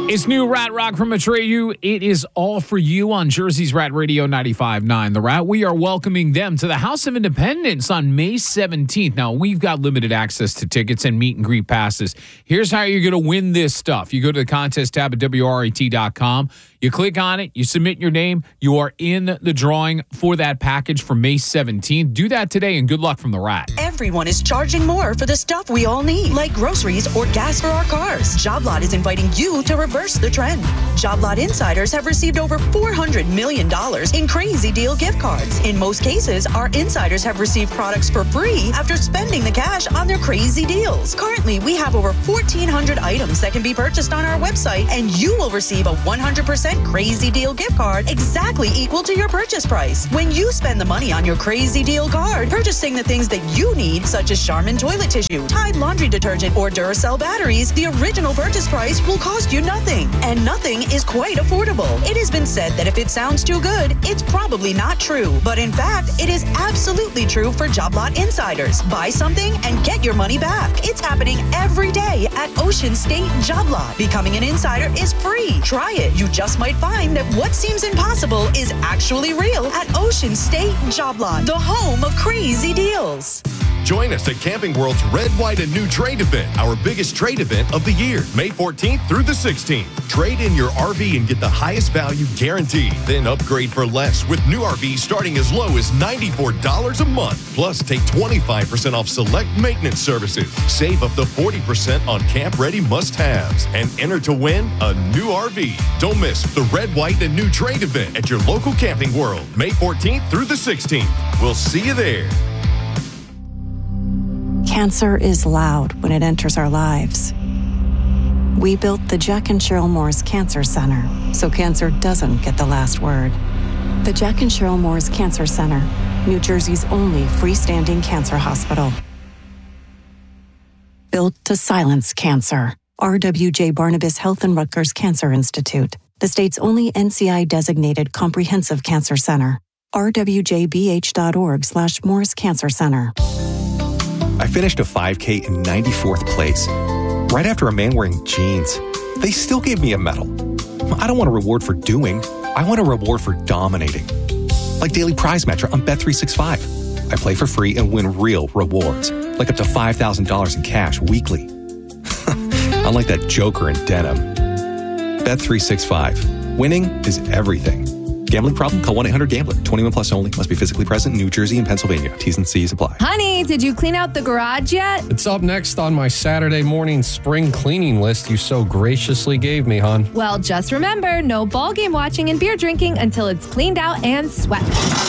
It's new Rat Rock from Atreyu. It is all for you on Jersey's Rat Radio 95.9. The Rat, we are welcoming them to the House of Independence on May 17th. Now, we've got limited access to tickets and meet and greet passes. Here's how you're going to win this stuff. You go to the contest tab at WRAT.com. You click on it, you submit your name, you are in the drawing for that package for May 17th. Do that today, and good luck from the Rat. Everyone is charging more for the stuff we all need, like groceries or gas for our cars. JobLot is inviting you to reverse the trend. JobLot insiders have received over $400 million in crazy deal gift cards. In most cases, our insiders have received products for free after spending the cash on their crazy deals. Currently, we have over 1,400 items that can be purchased on our website, and you will receive a 100% crazy deal gift card exactly equal to your purchase price. When you spend the money on your crazy deal card, purchasing the things that you need, such as Charmin toilet tissue, Tide laundry detergent, or Duracell batteries, the original purchase price will cost you nothing. And nothing is quite affordable. It has been said that if it sounds too good, it's probably not true. But in fact, it is absolutely true for JobLot insiders. Buy something and get your money back. It's happening every day at Ocean State JobLot. Becoming an insider is free. Try it. You just might find that what seems impossible is actually real at Ocean State JobLot, the home of crazy deals. Join us at Camping World's Red, White, and New Trade event, our biggest trade event of the year, May 14th through the 16th. Trade in your RV and get the highest value guaranteed. Then upgrade for less with new RVs starting as low as $94 a month. Plus, take 25% off select maintenance services. Save up to 40% on camp-ready must-haves. And enter to win a new RV. Don't miss the Red, White, and New Trade event at your local Camping World, May 14th through the 16th. We'll see you there. Cancer is loud when it enters our lives. We built the Jack and Cheryl Moore's Cancer Center so cancer doesn't get the last word. The Jack and Cheryl Moore's Cancer Center, New Jersey's only freestanding cancer hospital. Built to silence cancer. RWJ Barnabas Health and Rutgers Cancer Institute, the state's only NCI-designated comprehensive cancer center. rwjbh.org/Moore's Cancer Center. I finished a 5K in 94th place, right after a man wearing jeans. They still gave me a medal. I don't want a reward for doing. I want a reward for dominating. Like Daily Prize Match on Bet365. I play for free and win real rewards, like up to $5,000 in cash weekly. Unlike that joker in denim. Bet365. Winning is everything. Gambling problem? Call 1-800-GAMBLER. 21 plus only. Must be physically present in New Jersey and Pennsylvania. T's and C's apply. Honey, did you clean out the garage yet? It's up next on my Saturday morning spring cleaning list you so graciously gave me, hon. Well, just remember, no ball game watching and beer drinking until it's cleaned out and swept.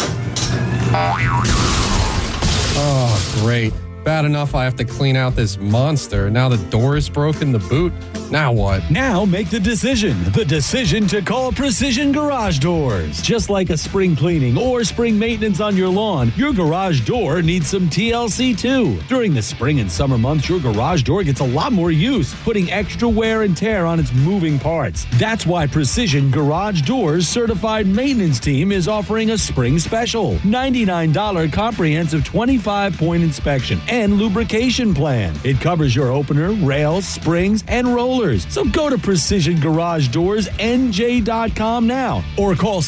Oh, great. Bad enough I have to clean out this monster. Now the door is broken, the boot. Now what? Now make the decision. The decision to call Precision Garage Doors. Just like a spring cleaning or spring maintenance on your lawn, your garage door needs some TLC too. During the spring and summer months, your garage door gets a lot more use, putting extra wear and tear on its moving parts. That's why Precision Garage Doors certified maintenance team is offering a spring special. $99 comprehensive 25-point inspection and lubrication plan. It covers your opener, rails, springs, and rollers. So go to PrecisionGarageDoorsNJ.com now or call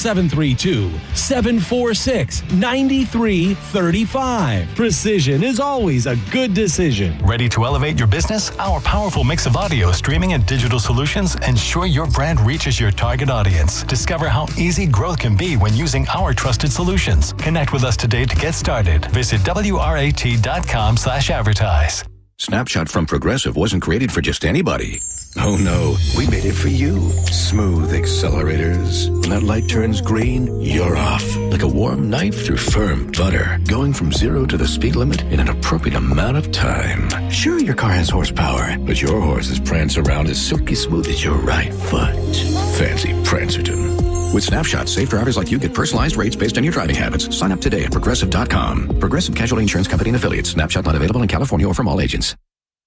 732-746-9335. Precision is always a good decision. Ready to elevate your business? Our powerful mix of audio, streaming, and digital solutions ensure your brand reaches your target audience. Discover how easy growth can be when using our trusted solutions. Connect with us today to get started. Visit WRAT.com/advertise. Snapshot from Progressive wasn't created for just anybody. Oh no, we made it for you. Smooth accelerators. When that light turns green, you're off. Like a warm knife through firm butter. Going from 0 to the speed limit in an appropriate amount of time. Sure, your car has horsepower, but your horses prance around as silky smooth as your right foot. Fancy Prancerton. With Snapshot, safe drivers like you get personalized rates based on your driving habits. Sign up today at Progressive.com. Progressive Casualty Insurance Company and Affiliates. Snapshot not available in California or from all agents.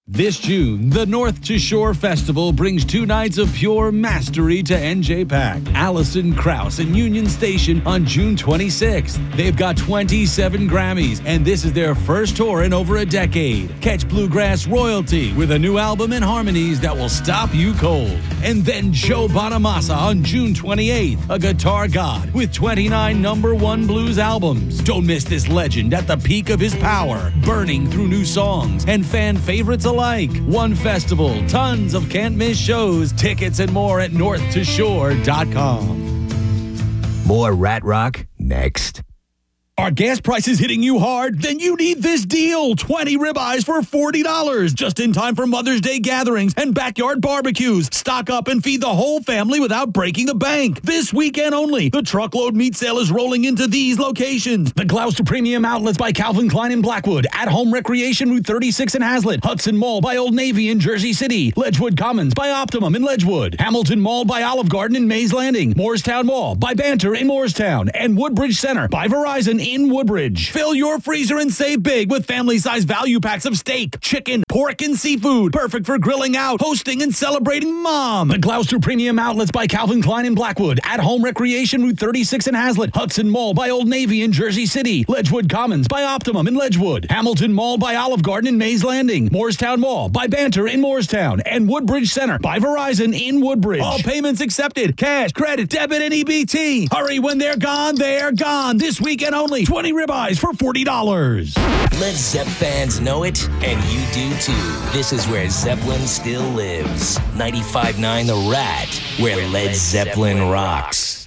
This June, the North to Shore Festival brings 2 nights of pure mastery to NJ Pack, Allison Krauss and Union Station on June 26th. They've got 27 Grammys, and this is their first tour in over a decade. Catch bluegrass royalty with a new album and harmonies that will stop you cold. And then Joe Bonamassa on June 28th, a guitar god with 29 #1 blues albums. Don't miss this legend at the peak of his power, burning through new songs and fan favorites alike. One festival, tons of can't-miss shows, tickets and more at northtoshore.com. More Rat Rock next. Are gas prices hitting you hard? Then you need this deal. 20 ribeyes for $40. Just in time for Mother's Day gatherings and backyard barbecues. Stock up and feed the whole family without breaking the bank. This weekend only, the truckload meat sale is rolling into these locations. The Gloucester Premium Outlets by Calvin Klein in Blackwood. At Home Recreation Route 36 in Hazlet. Hudson Mall by Old Navy in Jersey City. Ledgewood Commons by Optimum in Ledgewood. Hamilton Mall by Olive Garden in Mays Landing. Moorestown Mall by Banter in Moorestown. And Woodbridge Center by Verizon in Woodbridge. Fill your freezer and save big with family-size value packs of steak, chicken, pork, and seafood. Perfect for grilling out, hosting, and celebrating Mom. The Gloucester Premium Outlets by Calvin Klein in Blackwood. At Home Recreation Route 36 in Hazlet. Hudson Mall by Old Navy in Jersey City. Ledgewood Commons by Optimum in Ledgewood. Hamilton Mall by Olive Garden in Mays Landing. Moorestown Mall by Banter in Moorestown. And Woodbridge Center by Verizon in Woodbridge. All payments accepted. Cash, credit, debit, and EBT. Hurry, when they're gone, they're gone. This weekend only. 20 ribeyes for $40. Let Zepp fans know it, and you do too. This is where Zeppelin still lives. 95.9 The Rat, where Led Zeppelin rocks.